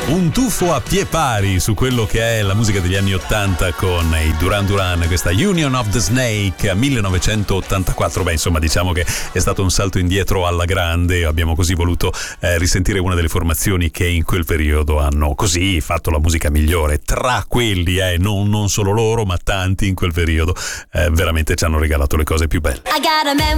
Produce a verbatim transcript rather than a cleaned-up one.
Un tuffo a pie pari su quello che è la musica degli anni ottanta con i Duran Duran, questa Union of the Snake millenovecentottantaquattro. Beh, insomma, diciamo che è stato un salto indietro alla grande. Abbiamo così voluto eh, risentire una delle formazioni che in quel periodo hanno così fatto la musica migliore. Tra quelli, eh, non, non solo loro, ma tanti in quel periodo eh, veramente ci hanno regalato le cose più belle. I got a man